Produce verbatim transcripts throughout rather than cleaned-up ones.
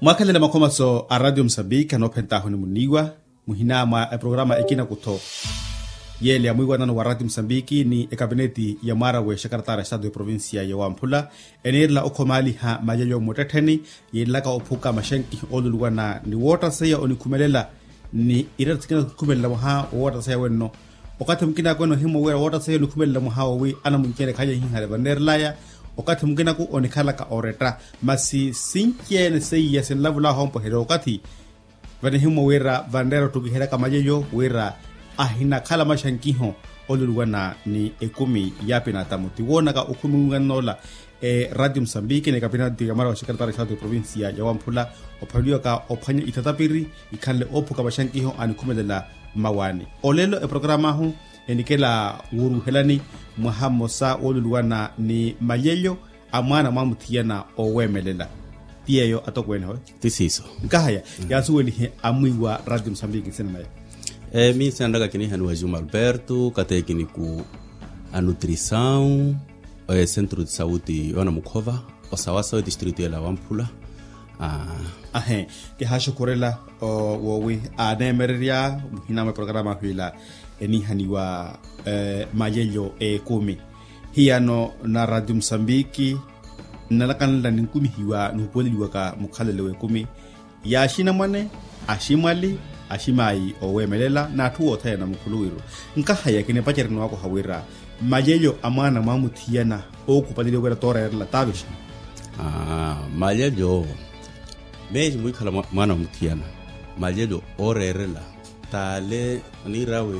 Mwakalela makomaso a Radio Msambiki anopenta ni muniwa muhinama e programa ekina kuto yele ya mwiwa nano wa Radio Msambiki ni e kabineti ya mara we shakaratara estado ya provincia ya Wampula enerla okomali ha majayo moteteni yelaka opuka mashenki oluluwa na ni water saya oni kumelela ni iratikina kumelela mha water saya wenno wakati mkina kweno himo wera water saya ni kumelela mha we ana mkene kaya hinhale banerlaya wakati mkina ku onikala ka oreta masi sinkiene sei yesen lavula hompo hero wakati vane himo wera vandero tukihera kamajayo wera ahina kala mashankiho oluluwana ni ekumi yapi na tamuti wona ka ukumi nganola e Radio Msambiki ne kabineti ya mara wa shikaratara estado ya provincia ya Wampula opaliwa ka opanya itatapiri ikale opu ka mashankiho anikumelela mawani olelo e programa hu enikela nguru helani muhamosa oluluwana ni mayelyo amwana mamutiana owemelela tiyeyo atokwene ho tisiso ngahaya yasuweni amwiwa Radio Msambiki senna É, mi sandaga kini hanu wa Juma Alberto, kate kini ku a nutrição, é centro de saúde ona Mukova, o sawasa distrito ya Wampula. Ah, ahe, ke hasho korela o wowi a nemeria hina me programa hila eni haniwa eh majelyo e kumi. Hiano na Radio Msambiki nalakan la ninkumi hiwa nupoli ka mukhalelewe kumi. Ya shina mane ashimali ashimai owemelela na tuo thena mukuluwiru nkahaya kine pacherino wako hawira majelyo amana mamuthiana okupadile kwera torerla tabish ah majelyo meji muikhala mwana muthiana majelyo orerela tale nirawe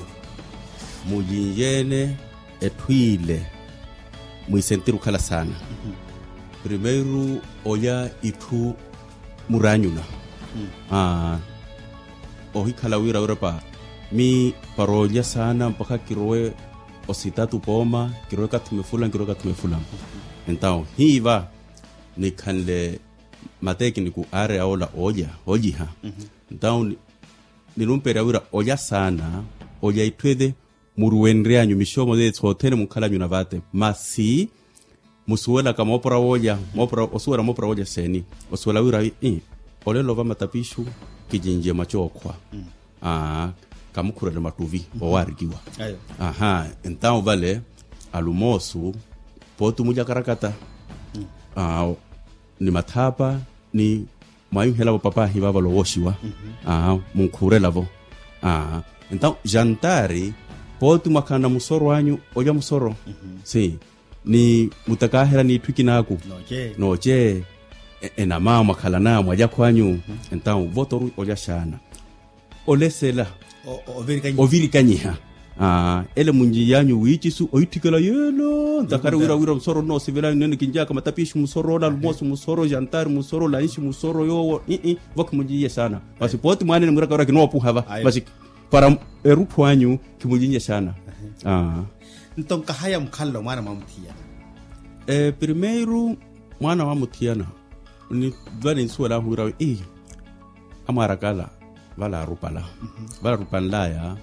mujinjene etwile muisentiru khala sana mm -hmm. Primeiro oya itu muranyuna mm. ah ohikala wira urapa mi paroja sana mpaka kiroe ositatu poma kiroe katumefula kiroe katumefula então hiva ni kanle mateki ni ku are aola oja ojiha então ni numpera wira oja sana oja itwede muruwenria nyumishomo de hotel mukala nyuna vate masi musuela kama opera oja mopra osuera mopra oja seni osuela wira eh olelo va matapishu kijinje machokwa mm. ah kamukurele matuvi mm -hmm. Owarigiwa ayo aha então vale alumoso potu muja karakata mm. ah ni matapa ni mayu hela papa hiva valo woshiwa mm -hmm. ah munkurela vo ah então jantari potu makana musoro wanyu oja musoro mm -hmm. si ni mutakahera ni twikinaku noje noje ena mama kala na mwaja kwanyu mm -hmm. Então votoru oja shana olesela ovirikanyiha ah ele munji yanyu wichisu oitikela yelo ndakara wira wira musoro no sivela nene kinjaka matapishu musoro la lumoso musoro jantar musoro la inshi musoro yo i i vok munji yesana basi poti mwane mura kara kino pu hava basi para erupu wanyu kimunji yesana ah então kahaya mkhallo mwana mamutiana eh primeiro mwana mamutiana ni vale nsuela hura eh amara kala vala rupala mm -hmm. Vala rupanla ya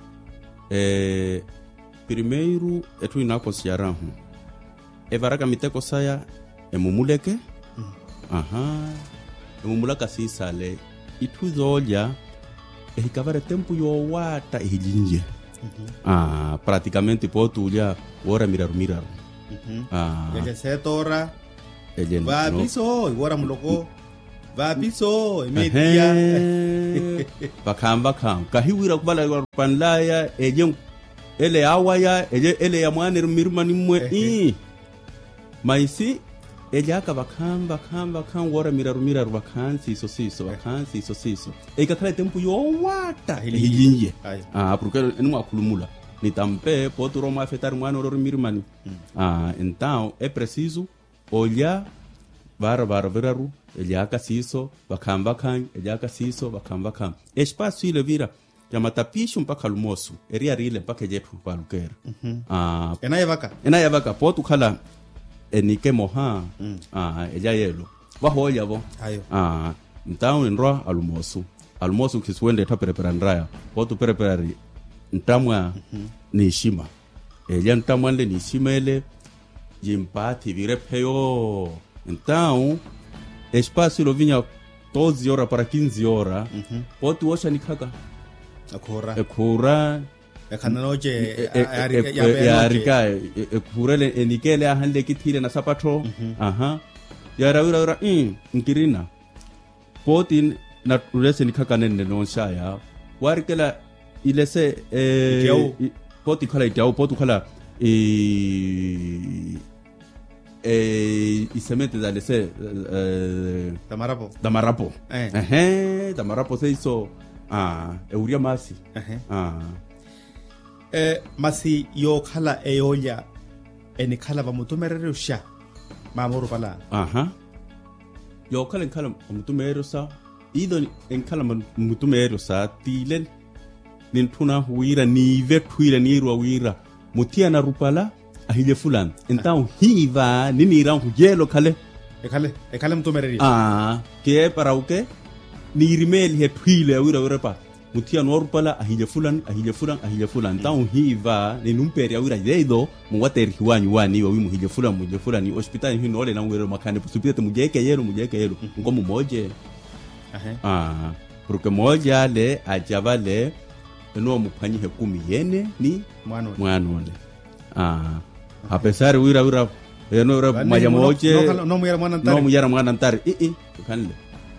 eh primeiro etu inako siarahu e varaka miteko saya emumuleke mm -hmm. Aha emumulaka sisale ituzoja e hikavare tempo yo wata ehijinje mm -hmm. Ah praticamente potuja ora miraru miraru mm -hmm. Ah ya setora va piso iguora muloko va piso media bakamba kam kahiwira kubala panlaya eje ele awaya eje ele ya mwana mirmani mwe i maisi eje aka bakamba kamba kan wora miraru miraru bakansi so siso bakansi so siso ekakala tempo yo wata hijinje ah porque enu akulumula nitampe potro ma fetar mwana oro mirmani ah então é preciso olha bara bara veraru eliaka siso bakamba kan eliaka siso bakamba kan espaço ile vira ya matapisho mpaka lumoso eria rile mpaka jetu palukera mm -hmm. Ah enaya vaka enaya vaka potu kala enike moha mm. Ah eja yelo wahoya vo ayo ah então enro alumoso alumoso kiswende ta prepara ndraya potu preparari ntamwa mm -hmm. ni shima eja ntamwa le ni shimele jimpati vire peyo então espaço lo vinha doze horas para quinze horas Mhm. poti washa nikaka akhora ekhura ekhana noje ya rika ekhura le enikele ahanle kithile na sapatho aha ya rawira rawira mm nkirina poti na ulese nikaka nene no shaya warikela ilese eh poti khala idiao poti khala eh eh isemente da lese eh tamarapo damarapo eh eh damarapo se hizo ah euria masi eh ah eh masi yo khala eyoya eni khala ba mutumerero sha mamoro pala aha yo khala khala mutumero sa ido en khala mutumero sa tilen nintuna huira ni vethuira ni ruwa wira mutia na rupala ahile fulani então hiva nini ran hujelo khale ekhale ekhale mutumerero ah ke para o ke ni rimel he thuile wira wira pa mutia no rupala ahile fulani ahile fulani ahile fulani então hiva ni numperi wira dedo muwateri hiwanyu wani wa wimu hile fulani muje fulani hospitali hino ole na wira makane pusupite mujeke yero mujeke yero ngomu moje eh ah porque moja le ajavale no muphanyi he kumi yene ni mwana mwana ole ah a pesar wira wira eno wira maya moje no muyara mwana ntari no muyara mwana ntari i i kanle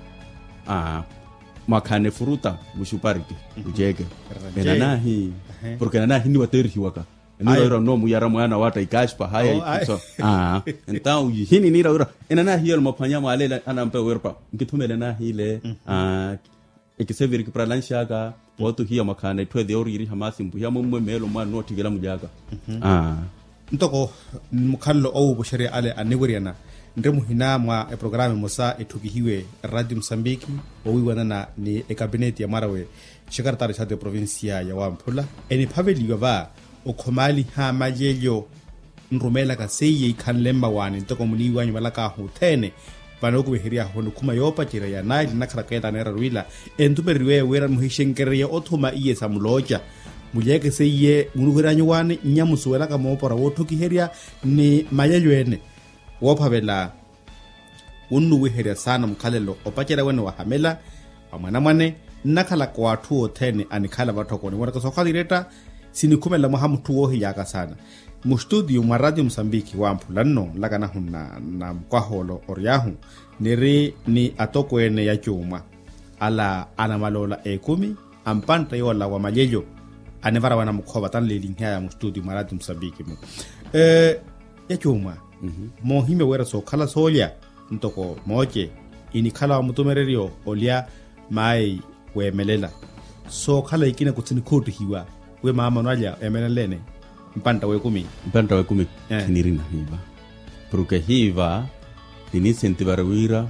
ah makane fruta mushupariki ujeke enanahi porque enanahi ni wateri waka eno wira no muyara mwana wata ikashpa haya so ah então hini ni wira enanahi yelo maphanya male anampe wirpa ngithumele na hile ah ikiseviri kipra lanshaka watu hiya makane twe de oriri hamasi mbu ya mumwe melo mwana no tigela mujaga ah ntoko mukhallo owu bushari ale anigoriana ndemu hina mwa e programe mosa etukihiwe Radio Msambiki owiwana na ni e cabinet ya Marawe secretary sa de provincia ya Wamphula eni phaveliwa ba okhomali ha majelyo nrumela ka seye ikhanlemma wani ntoko muniwa nyala ka ho thene bano ku hiria ho nkhuma yopa tira ya nai na kharaketa na rwila entumeriwe wera muhishenkere ya othuma iye samuloja mujeke seye munuhiranyo wani nyamusuwela ka mopora wothoki heria ni mayelwene wophavela unnu wiheria sana mkhalelo opachera wene wahamela amwana mwane nakhala kwathu othene anikhala bathokoni wona kasokhalireta sinikhumela mohamuthu wo hiyaka sana mu studio mwa Radio Msambiki Wamphula nno lakana hunna na mkwaholo oriyahu niri ni atokwene ya chuma ala anamalola ekumi ampanta yola wa majejo anevara wana mukhoba tan lelinga ya mu studio mwa Radio Msambiki mu eh ya chuma mhm mo hime wera so khala solya ntoko moche ini khala wa mutumererio olia mai wemelela so khala ikina kutsini khotu hiwa we mama nalya emelelene mpanta we kumi mpanta we kumi yeah. Kinirina hiva porque hiva ni sentivara wira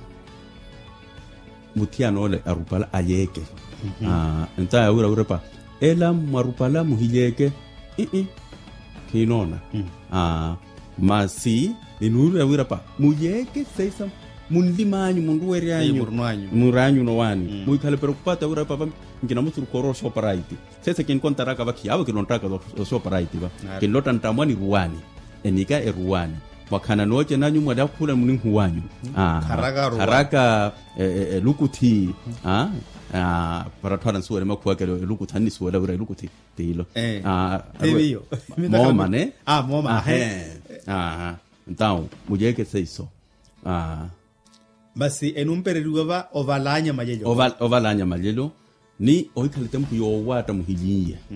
mutiano ole arupala ayeke mm-hmm. ah enta wira wira pa ela marupala muhileke i i kinona mm. ah masi ni nuru wira pa muyeke seisa munlimanyu mundu werianyu muranyu no wani mm. muikale preocupata wira pa ngina muturu korosho paraiti sese kin kontaraka baki abo kinontaka so paraiti ba kin lotan tamwani ruwani enika e ruwani wakana noche nanyu mwada kula muni huwanyu ah haraka lukuti ah ah para twana nsuwe makuwa kelo lukuthani suwe wira lukuti tilo ah tebiyo moma ne ah moma he ah então mujeke seiso ah basi enumpereriwa ba ovalanya majelo oval ovalanya majelo ni oikale tempo yo wata muhijiye